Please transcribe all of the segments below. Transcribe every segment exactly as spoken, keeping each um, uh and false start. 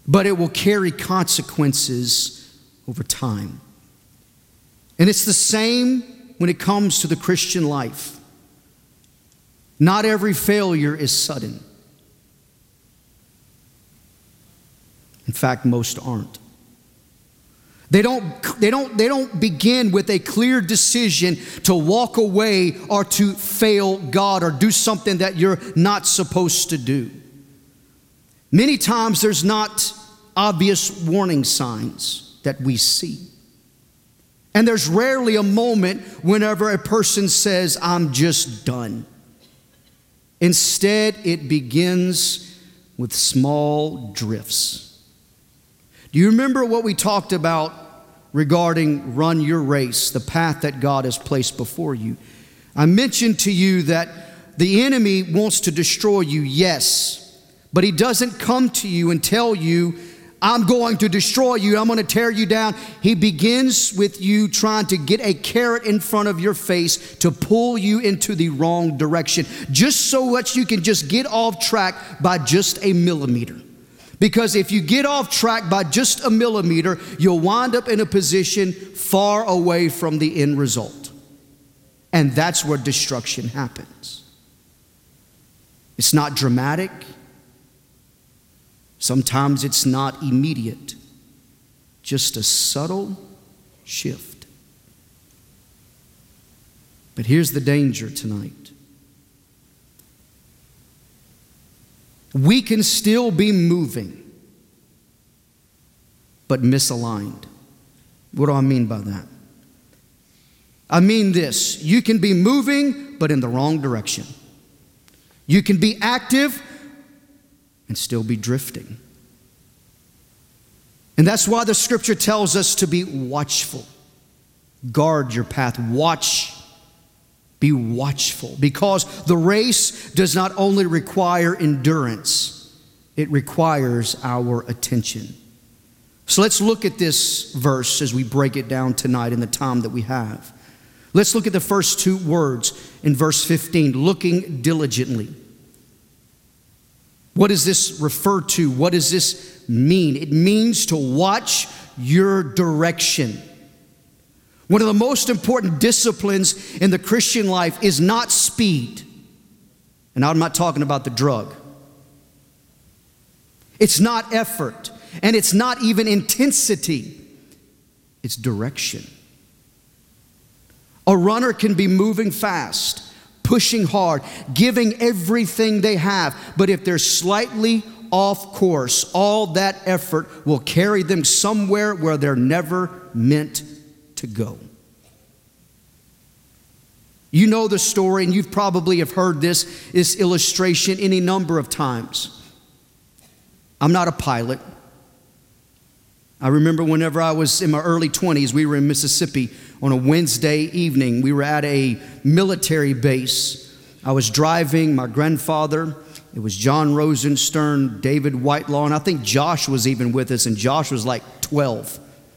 but it will carry consequences over time. And it's the same when it comes to the Christian life. Not every failure is sudden. In fact, most aren't. They don't, they don't, they don't begin with a clear decision to walk away or to fail God or do something that you're not supposed to do. Many times there's not obvious warning signs that we see. And there's rarely a moment whenever a person says, I'm just done. Instead, it begins with small drifts. Do you remember what we talked about regarding run your race, the path that God has placed before you? I mentioned to you that the enemy wants to destroy you, yes, but he doesn't come to you and tell you, I'm going to destroy you, I'm going to tear you down. He begins with you trying to get a carrot in front of your face to pull you into the wrong direction, just so that you can just get off track by just a millimeter. Because if you get off track by just a millimeter, you'll wind up in a position far away from the end result. And that's where destruction happens. It's not dramatic. Sometimes it's not immediate. Just a subtle shift. But here's the danger tonight. We can still be moving, but misaligned. What do I mean by that? I mean this. You can be moving, but in the wrong direction. You can be active and still be drifting. And that's why the scripture tells us to be watchful. Guard your path. Watch. Be watchful, because the race does not only require endurance, it requires our attention. So let's look at this verse as we break it down tonight in the time that we have. Let's look at the first two words in verse fifteen, looking diligently. What does this refer to? What does this mean? It means to watch your direction. One of the most important disciplines in the Christian life is not speed. And I'm not talking about the drug. It's not effort. And it's not even intensity. It's direction. A runner can be moving fast, pushing hard, giving everything they have. But if they're slightly off course, all that effort will carry them somewhere where they're never meant to go. You know the story, and you probably have heard this, this illustration any number of times. I'm not a pilot. I remember whenever I was in my early twenties, we were in Mississippi on a Wednesday evening. We were at a military base. I was driving my grandfather. It was John Rosenstern, David Whitelaw, and I think Josh was even with us, and Josh was like twelve.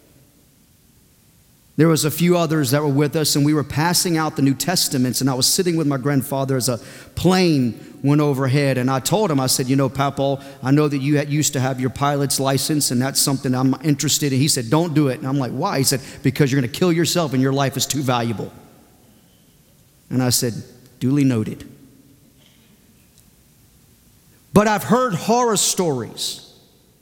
There was a few others that were with us, and we were passing out the New Testaments, and I was sitting with my grandfather as a plane went overhead, and I told him, I said, you know, Papa, I know that you had, used to have your pilot's license, and that's something I'm interested in. He said, don't do it. And I'm like, why? He said, because you're going to kill yourself, and your life is too valuable. And I said, duly noted. But I've heard horror stories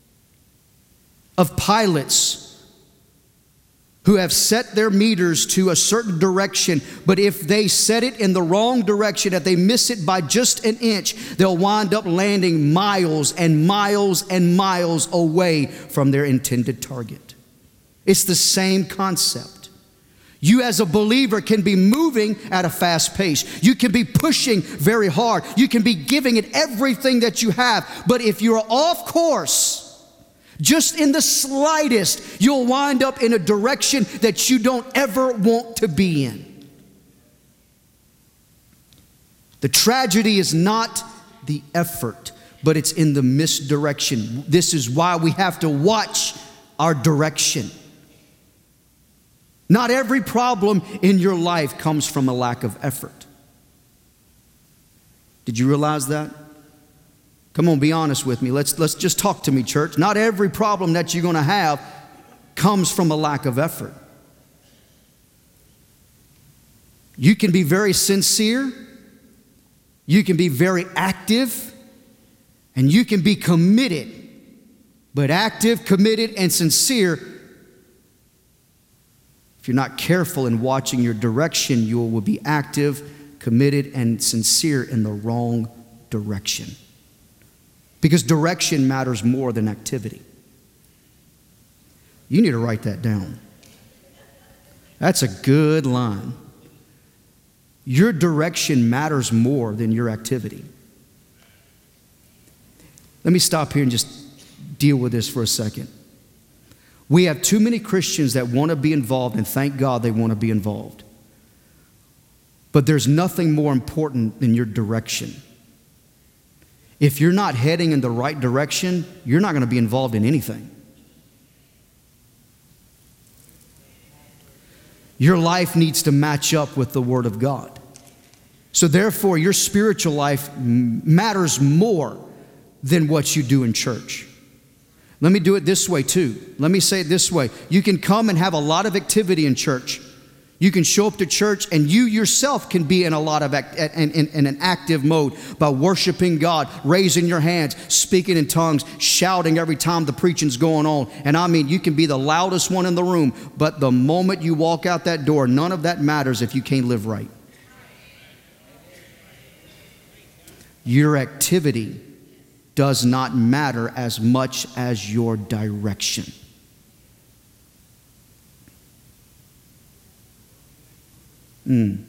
of pilots who have set their meters to a certain direction, but if they set it in the wrong direction, if they miss it by just an inch, they'll wind up landing miles and miles and miles away from their intended target. It's the same concept. You as a believer can be moving at a fast pace. You can be pushing very hard. You can be giving it everything that you have, but if you're off course, just in the slightest, you'll wind up in a direction that you don't ever want to be in. The tragedy is not the effort, but it's in the misdirection. This is why we have to watch our direction. Not every problem in your life comes from a lack of effort. Did you realize that? Come on, be honest with me. Let's, let's just talk to me, church. Not every problem that you're going to have comes from a lack of effort. You can be very sincere. You can be very active. And you can be committed. But active, committed, and sincere, if you're not careful in watching your direction, you will be active, committed, and sincere in the wrong direction. Because direction matters more than activity. You need to write that down. That's a good line. Your direction matters more than your activity. Let me stop here and just deal with this for a second. We have too many Christians that want to be involved, and thank God they want to be involved. But there's nothing more important than your direction. If you're not heading in the right direction, you're not going to be involved in anything. Your life needs to match up with the Word of God. So therefore, your spiritual life matters more than what you do in church. Let me do it this way too. Let me say it this way. You can come and have a lot of activity in church. You can show up to church and you yourself can be in a lot of act, in, in, in an active mode by worshiping God, raising your hands, speaking in tongues, shouting every time the preaching's going on. And I mean, you can be the loudest one in the room, but the moment you walk out that door, none of that matters if you can't live right. Your activity does not matter as much as your direction. Mm.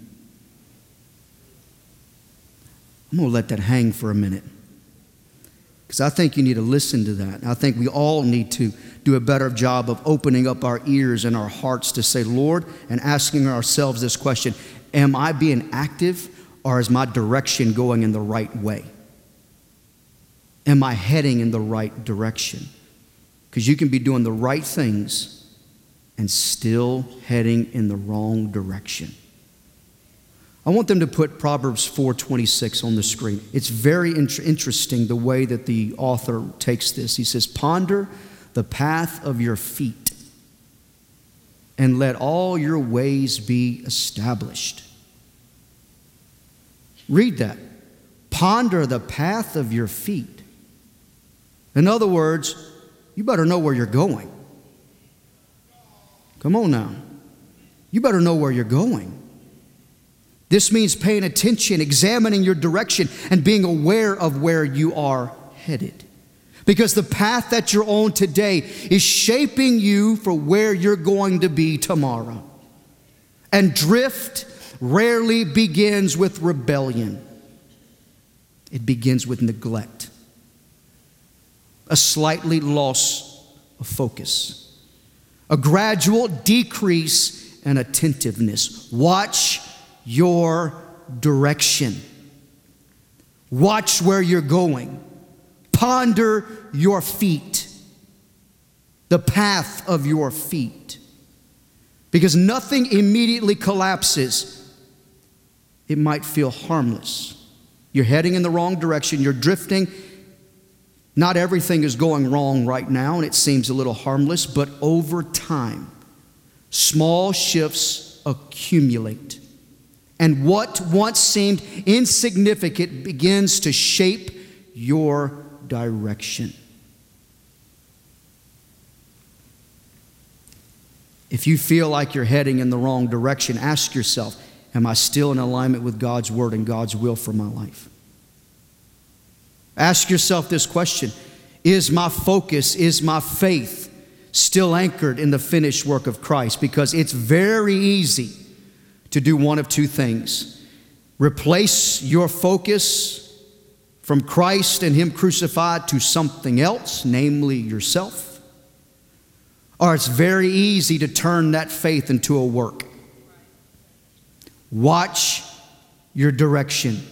I'm going to let that hang for a minute, because I think you need to listen to that. I think we all need to do a better job of opening up our ears and our hearts to say, Lord, and asking ourselves this question: am I being active, or is my direction going in the right way? Am I heading in the right direction? Because you can be doing the right things and still heading in the wrong direction. I want them to put Proverbs four twenty-six on the screen. It's very int- interesting the way that the author takes this. He says, ponder the path of your feet and let all your ways be established. Read that. Ponder the path of your feet. In other words, you better know where you're going. Come on now. You better know where you're going. This means paying attention, examining your direction, and being aware of where you are headed. Because the path that you're on today is shaping you for where you're going to be tomorrow. And drift rarely begins with rebellion. It begins with neglect. A slightly loss of focus. A gradual decrease in attentiveness. Watch your direction. Watch where you're going. Ponder your feet. The path of your feet. Because nothing immediately collapses. It might feel harmless. You're heading in the wrong direction. You're drifting. Not everything is going wrong right now, and it seems a little harmless, but over time, small shifts accumulate. And what once seemed insignificant begins to shape your direction. If you feel like you're heading in the wrong direction, ask yourself, am I still in alignment with God's word and God's will for my life? Ask yourself this question: is my focus, is my faith still anchored in the finished work of Christ? Because it's very easy to do one of two things. Replace your focus from Christ and Him crucified to something else, namely yourself. Or it's very easy to turn that faith into a work. Watch your direction.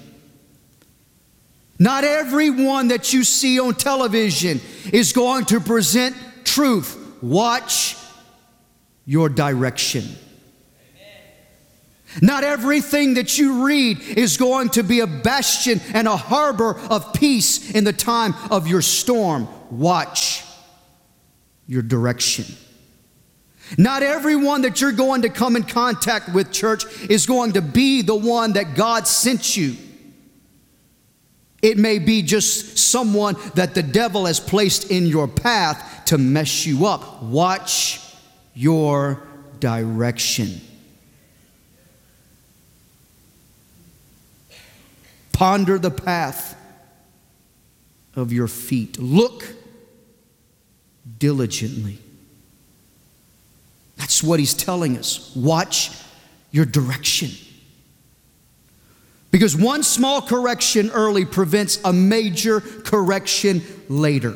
Not everyone that you see on television is going to present truth. Watch your direction. Not everything that you read is going to be a bastion and a harbor of peace in the time of your storm. Watch your direction. Not everyone that you're going to come in contact with, church, is going to be the one that God sent you. It may be just someone that the devil has placed in your path to mess you up. Watch your direction. Ponder the path of your feet. Look diligently. That's what he's telling us. Watch your direction. Because one small correction early prevents a major correction later.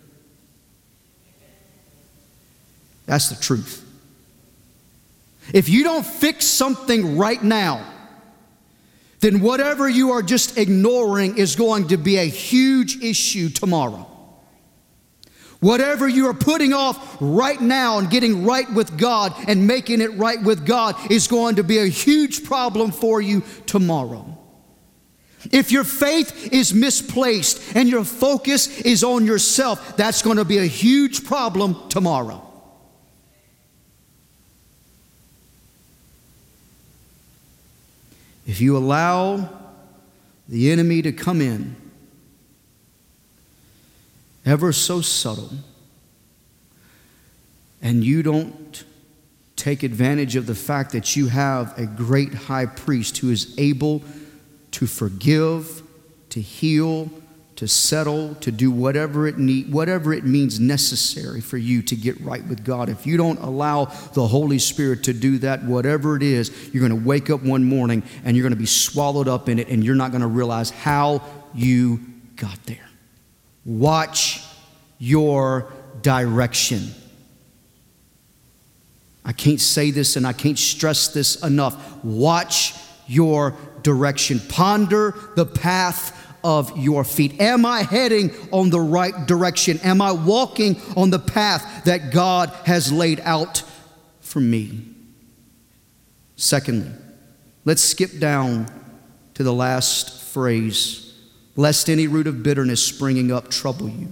That's the truth. If you don't fix something right now, then whatever you are just ignoring is going to be a huge issue tomorrow. Whatever you are putting off right now and getting right with God and making it right with God is going to be a huge problem for you tomorrow. If your faith is misplaced and your focus is on yourself, that's going to be a huge problem tomorrow. If you allow the enemy to come in, ever so subtle, and you don't take advantage of the fact that you have a great high priest who is able to forgive, to heal, to settle, to do whatever it need, whatever it means necessary for you to get right with God. If you don't allow the Holy Spirit to do that, whatever it is, you're going to wake up one morning and you're going to be swallowed up in it, and you're not going to realize how you got there. Watch your direction. I can't say this and I can't stress this enough. Watch your direction. Ponder the path of your feet. Am I heading on the right direction? Am I walking on the path that God has laid out for me? Secondly, let's skip down to the last phrase. Lest any root of bitterness springing up trouble you.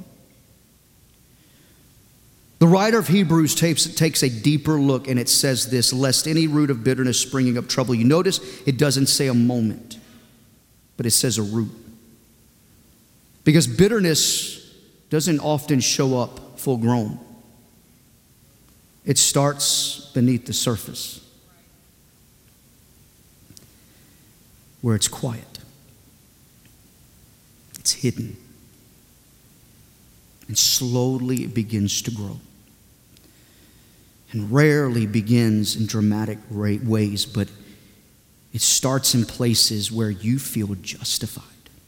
The writer of Hebrews takes, takes a deeper look, and it says this: lest any root of bitterness springing up trouble you. Notice it doesn't say a moment, but it says a root. Because bitterness doesn't often show up full grown. It starts beneath the surface, where it's quiet. It's hidden. And slowly it begins to grow. And rarely begins in dramatic ways, but it starts in places where you feel justified.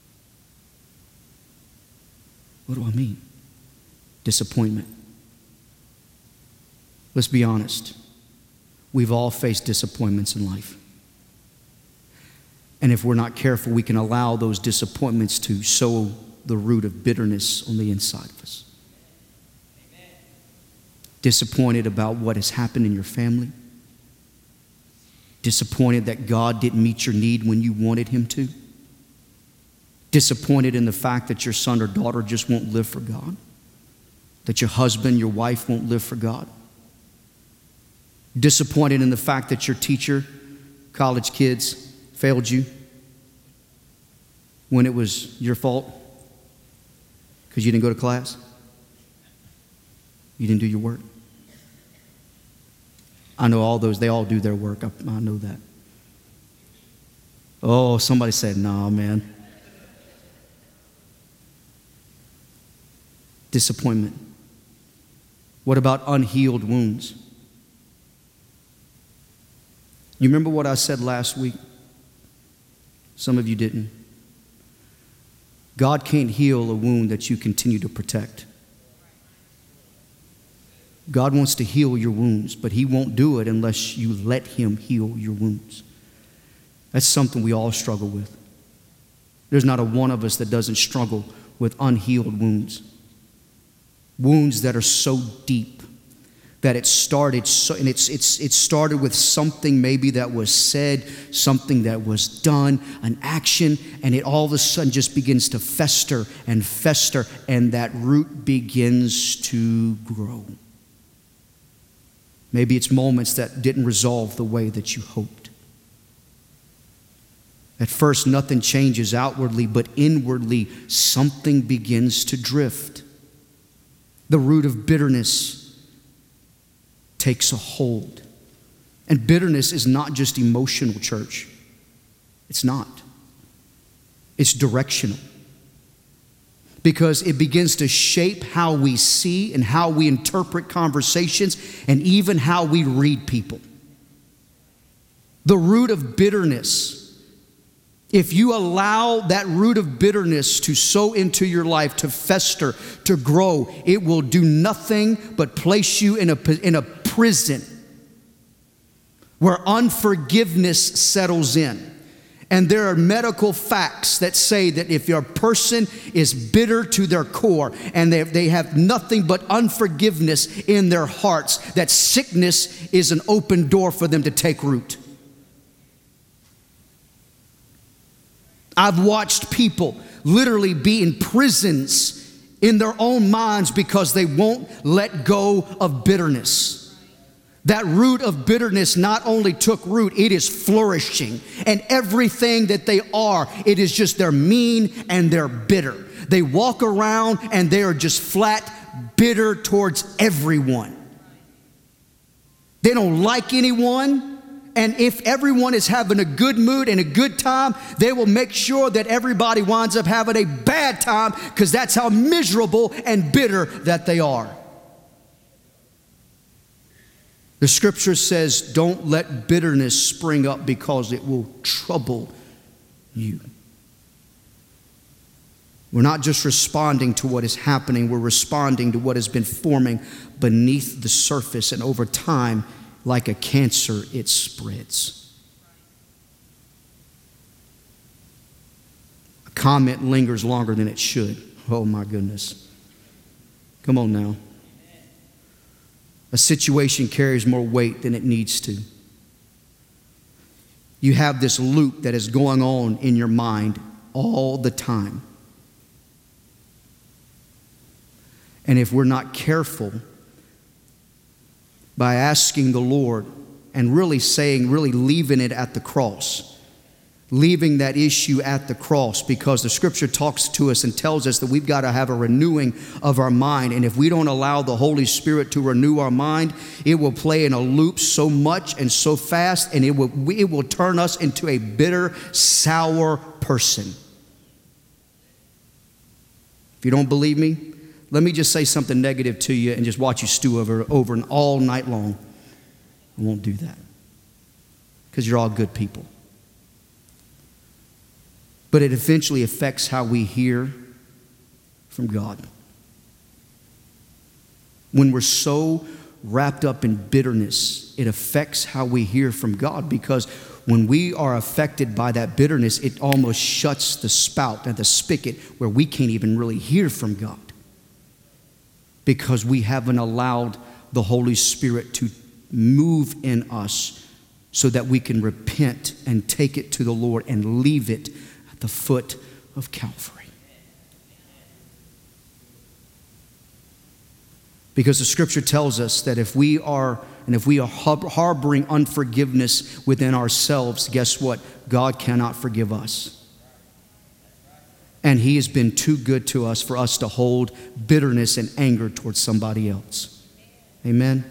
What do I mean? Disappointment. Let's be honest. We've all faced disappointments in life. And if we're not careful, we can allow those disappointments to sow the root of bitterness on the inside of us. Amen. Disappointed about what has happened in your family. Disappointed that God didn't meet your need when you wanted him to. Disappointed in the fact that your son or daughter just won't live for God. That your husband, your wife won't live for God. Disappointed in the fact that your teacher, college kids, failed you when it was your fault because you didn't go to class. You didn't do your work. I know all those, they all do their work. I, I know that. Oh, somebody said, nah, man. Disappointment. What about unhealed wounds? You remember what I said last week? Some of you didn't. God can't heal a wound that you continue to protect. God wants to heal your wounds, but he won't do it unless you let him heal your wounds. That's something we all struggle with. There's not a one of us that doesn't struggle with unhealed wounds. Wounds that are so deep that it started, so, and it's, it's, it started with something maybe that was said, something that was done, an action, and it all of a sudden just begins to fester and fester, and that root begins to grow. Maybe it's moments that didn't resolve the way that you hoped. At first, nothing changes outwardly, but inwardly, something begins to drift. The root of bitterness takes a hold. And bitterness is not just emotional, church. It's not. It's directional. Because it begins to shape how we see and how we interpret conversations and even how we read people. The root of bitterness, if you allow that root of bitterness to sow into your life, to fester, to grow, it will do nothing but place you in a, in a prison where unforgiveness settles in. And there are medical facts that say that if your person is bitter to their core and they, they have nothing but unforgiveness in their hearts, that sickness is an open door for them to take root. I've watched people literally be in prisons in their own minds because they won't let go of bitterness. That root of bitterness not only took root, it is flourishing. And everything that they are, it is just they're mean and they're bitter. They walk around and they are just flat bitter towards everyone. They don't like anyone. And if everyone is having a good mood and a good time, they will make sure that everybody winds up having a bad time because that's how miserable and bitter that they are. The scripture says, don't let bitterness spring up because it will trouble you. We're not just responding to what is happening, we're responding to what has been forming beneath the surface, and over time, like a cancer, it spreads. A comment lingers longer than it should. Oh my goodness. Come on now. A situation carries more weight than it needs to. You have this loop that is going on in your mind all the time. And if we're not careful, by asking the Lord and really saying, really leaving it at the cross, leaving that issue at the cross, because the scripture talks to us and tells us that we've got to have a renewing of our mind. And if we don't allow the Holy Spirit to renew our mind, it will play in a loop so much and so fast, and it will, it will turn us into a bitter, sour person. If you don't believe me, let me just say something negative to you and just watch you stew over, over and all night long. I won't do that because you're all good people. But it eventually affects how we hear from God. When we're so wrapped up in bitterness, it affects how we hear from God, because when we are affected by that bitterness, it almost shuts the spout and the spigot where we can't even really hear from God, because we haven't allowed the Holy Spirit to move in us so that we can repent and take it to the Lord and leave it at the foot of Calvary. Because the scripture tells us that if we are, and if we are harboring unforgiveness within ourselves, guess what? God cannot forgive us. And he has been too good to us for us to hold bitterness and anger towards somebody else. Amen?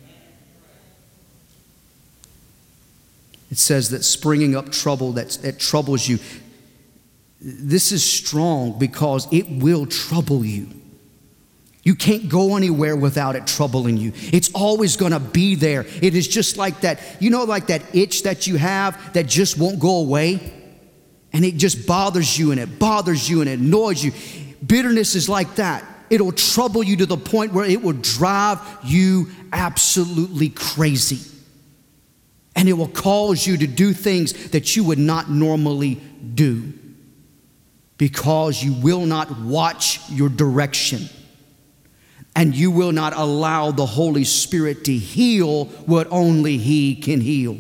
It says that springing up trouble that, that troubles you. This is strong because it will trouble you. You can't go anywhere without it troubling you. It's always going to be there. It is just like that, you know, like that itch that you have that just won't go away. And it just bothers you and it bothers you and it annoys you. Bitterness is like that. It'll trouble you to the point where it will drive you absolutely crazy. And it will cause you to do things that you would not normally do, because you will not watch your direction. And you will not allow the Holy Spirit to heal what only He can heal.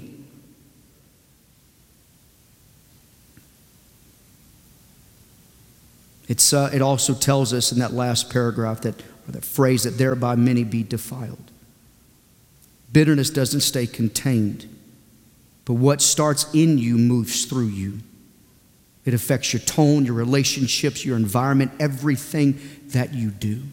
It's, uh, it also tells us in that last paragraph, that, or that phrase, that thereby many be defiled. Bitterness doesn't stay contained, but what starts in you moves through you. It affects your tone, your relationships, your environment, everything that you do.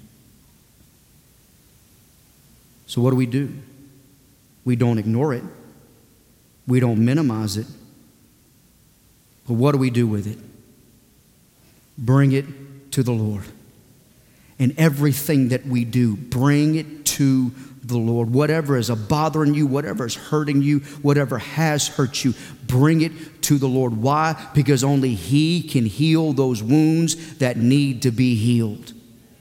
So what do we do? We don't ignore it. We don't minimize it. But what do we do with it? Bring it to the Lord. And everything that we do, bring it to the Lord. Whatever is bothering you, whatever is hurting you, whatever has hurt you, bring it to the Lord. Why? Because only He can heal those wounds that need to be healed.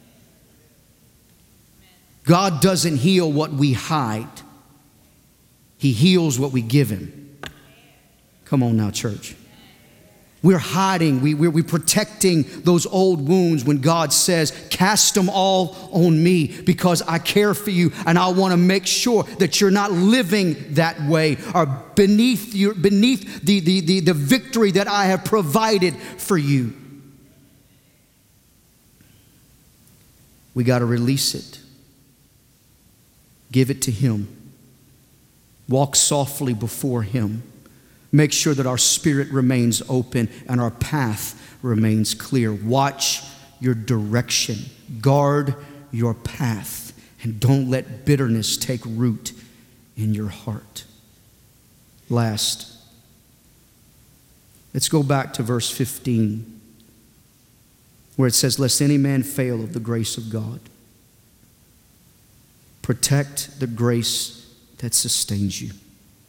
God doesn't heal what we hide. He heals what we give Him. Come on now, church. We're hiding, we, we're, we're protecting those old wounds when God says, cast them all on me because I care for you and I want to make sure that you're not living that way or beneath, your, beneath the, the, the, the victory that I have provided for you. We got to release it. Give it to Him. Walk softly before Him. Make sure that our spirit remains open and our path remains clear. Watch your direction. Guard your path. And don't let bitterness take root in your heart. Last, let's go back to verse fifteen, where it says, lest any man fail of the grace of God. Protect the grace that sustains you.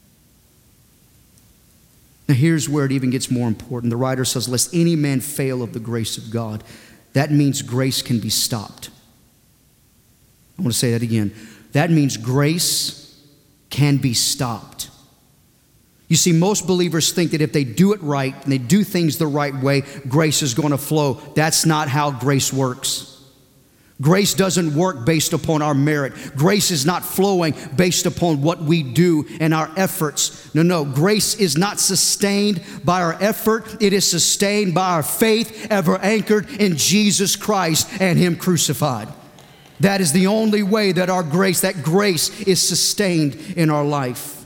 Now here's where it even gets more important. The writer says, lest any man fail of the grace of God. That means grace can be stopped. I want to say that again. That means grace can be stopped. You see, most believers think that if they do it right and they do things the right way, grace is going to flow. That's not how grace works. Grace doesn't work based upon our merit. Grace is not flowing based upon what we do and our efforts. No, no. Grace is not sustained by our effort. It is sustained by our faith, ever anchored in Jesus Christ and Him crucified. That is the only way that our grace, that grace is sustained in our life.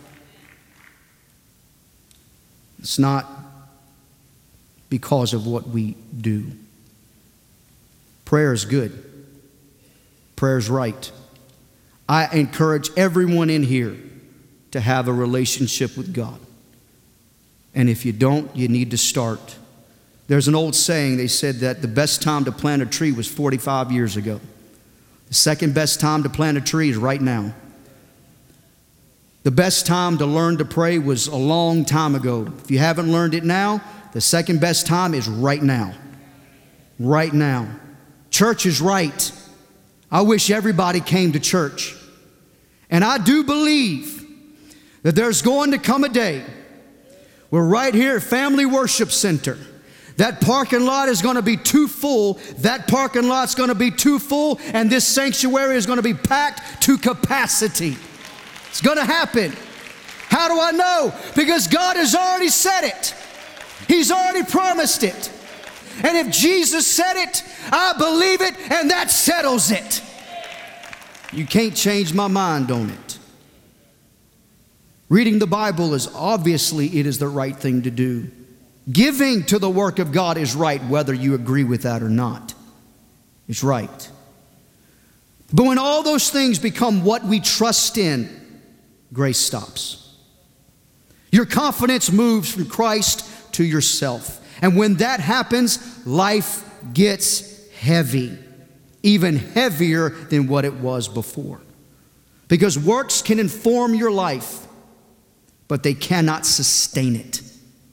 It's not because of what we do. Prayer is good. Prayer's right. I encourage everyone in here to have a relationship with God. And if you don't, you need to start. There's an old saying, they said that the best time to plant a tree was forty-five years ago. The second best time to plant a tree is right now. The best time to learn to pray was a long time ago. If you haven't learned it now, the second best time is right now. Right now. Church is right. I wish everybody came to church. And I do believe that there's going to come a day where right here at Family Worship Center, that parking lot is going to be too full. That parking lot's going to be too full. And this sanctuary is going to be packed to capacity. It's going to happen. How do I know? Because God has already said it. He's already promised it. And if Jesus said it, I believe it, and that settles it. You can't change my mind on it. Reading the Bible is obviously it is the right thing to do. Giving to the work of God is right, whether you agree with that or not. It's right. But when all those things become what we trust in, grace stops. Your confidence moves from Christ to yourself. And when that happens, life gets heavy, even heavier than what it was before. Because works can inform your life, but they cannot sustain it.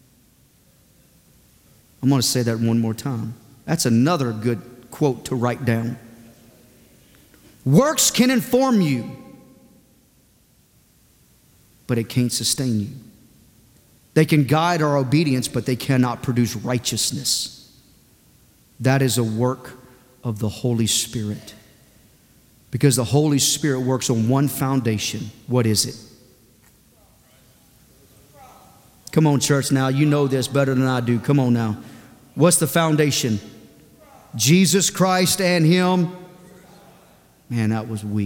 I'm going to say that one more time. That's another good quote to write down. Works can inform you, but it can't sustain you. They can guide our obedience, but they cannot produce righteousness. That is a work of the Holy Spirit. Because the Holy Spirit works on one foundation. What is it? Come on, church, now. You know this better than I do. Come on now. What's the foundation? Jesus Christ and Him. Man, that was weak.